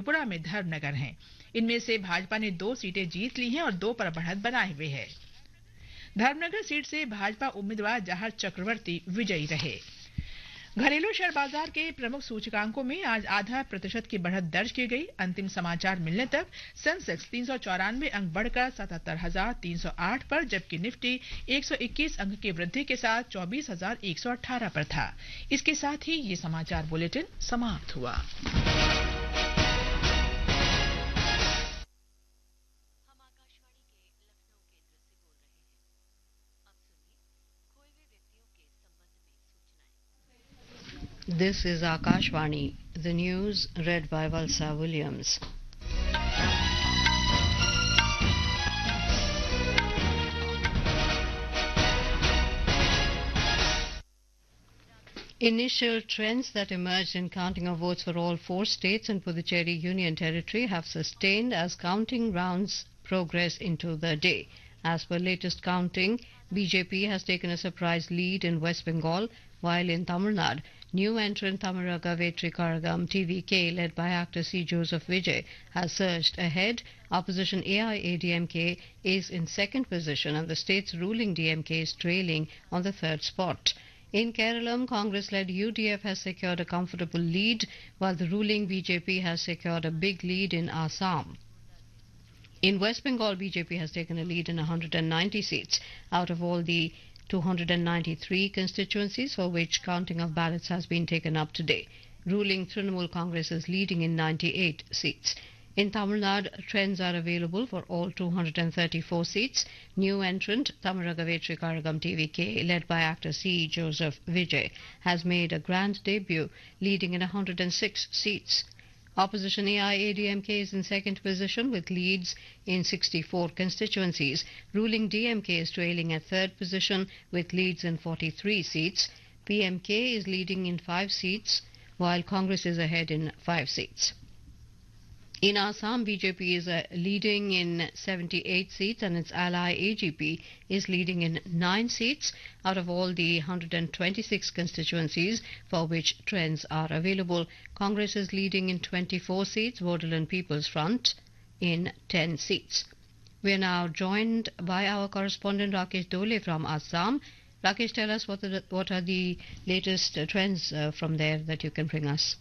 त्रिपुरा में धर्मनगर हैं। इनमें से भाजपा ने 2 सीटें जीत ली हैं और 2 पर बढ़त बनाए हुए है। धर्मनगर सीट से भाजपा उम्मीदवार जहार चक्रवर्ती विजयी रहे। घरेलू शेयर बाजार के प्रमुख सूचकांकों में आज 0.5% की बढ़त दर्ज की गई। अंतिम समाचार मिलने तक सेंसेक्स 394 अंक बढ़कर 77,308 पर, जबकि निफ्टी 121 अंक की वृद्धि के साथ 24,118 पर था। इसके साथ ही ये समाचार बुलेटिन समाप्त हुआ। This is Akashvani, the news read by Valsa Williams. Initial trends that emerged in counting of votes for all 4 states and Puducherry Union Territory have sustained as counting rounds progress into the day. As per latest counting, BJP has taken a surprise lead in West Bengal, while in Tamil Nadu, new entrant Thamaraga Vetrikaragam TVK, led by actor C. Joseph Vijay, has surged ahead. Opposition AIADMK is in second position and the state's ruling DMK is trailing on the third spot. In Kerala, Congress-led UDF has secured a comfortable lead, while the ruling BJP has secured a big lead in Assam. In West Bengal, BJP has taken a lead in 190 seats out of all the 293 constituencies for which counting of ballots has been taken up today. Ruling Trinamool Congress is leading in 98 seats. In Tamil Nadu, trends are available for all 234 seats. New entrant Thamaraga Vetrikaragam TVK, led by actor C. Joseph Vijay, has made a grand debut, leading in 106 seats. Opposition AIADMK is in second position with leads in 64 constituencies. Ruling DMK is trailing at third position with leads in 43 seats. PMK is leading in 5 seats, while Congress is ahead in 5 seats. In Assam, BJP is leading in 78 seats and its ally AGP is leading in 9 seats out of all the 126 constituencies for which trends are available. Congress is leading in 24 seats, Borderland People's Front in 10 seats. We are now joined by our correspondent Rakesh Dole from Assam. Rakesh, tell us what are the latest trends from there that you can bring us.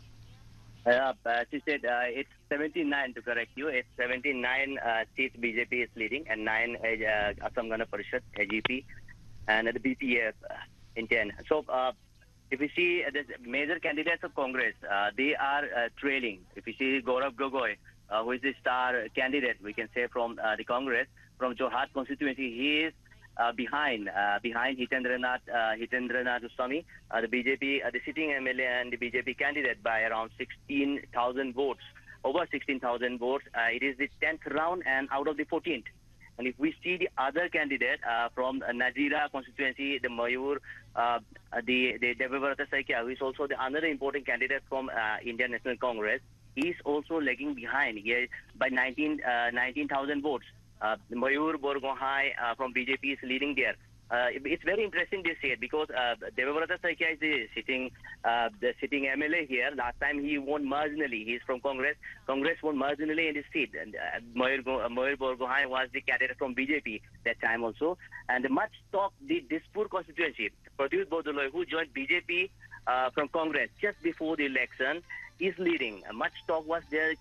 She said it's 79, to correct you. It's 79 seats BJP is leading and 9 Assam Gana Parishad, AGP, and the BPF in 10. So if you see the major candidates of Congress, they are trailing. If you see Gaurav Gogoi, who is the star candidate, we can say, from the Congress, from Jorhat constituency, he is behind Hitendranath Swamy, the BJP, the sitting MLA and the BJP candidate by around 16,000 votes, over 16,000 votes. It is the 10th round and out of the 14th. And if we see the other candidate from Nazira constituency, the Mayur, the Devabrata Saikia, who is also the another important candidate from Indian National Congress, he is also lagging behind here by 19,000 votes. Mayur Borgohai from BJP is leading there. It's very interesting this year because Devabrata Saikia is the sitting MLA here. Last time he won marginally. He is from Congress. Congress won marginally in the seat. And Mayur Borgohai was the candidate from BJP that time also. And much talk the Dispur constituency. Pradyut Bodoloi, who joined BJP from Congress just before the election, is leading. Much talk was there.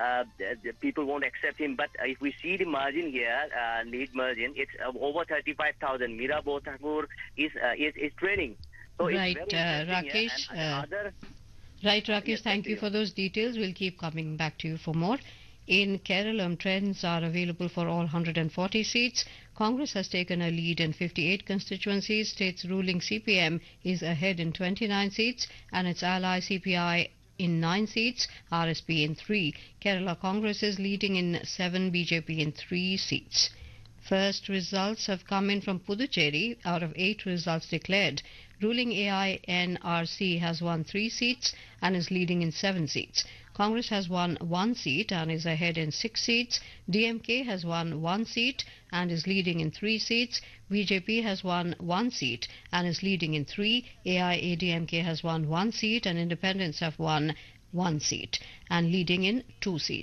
People won't accept him. But if we see the margin here, lead margin, it's over 35,000. Mira Thakur is trailing. So right, it's very Rakesh. Right, Rakesh. Yes, thank you for those details. We'll keep coming back to you for more. In Kerala, trends are available for all 140 seats. Congress has taken a lead in 58 constituencies. State's ruling CPM is ahead in 29 seats, and its ally CPI in 9 seats, RSP in 3. Kerala Congress is leading in 7, BJP in 3 seats. First results have come in from Puducherry out of 8 results declared. Ruling AINRC has won 3 seats and is leading in 7 seats. Congress has won 1 seat and is ahead in 6 seats. DMK has won 1 seat and is leading in 3 seats. BJP has won 1 seat and is leading in 3. AIADMK has won 1 seat and independents have won 1 seat and leading in 2 seats.